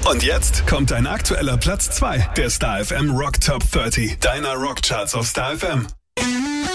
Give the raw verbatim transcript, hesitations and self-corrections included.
Und jetzt kommt dein aktueller Platz zwei der Star F M Rock Top dreißig, deiner Rockcharts auf Star F M.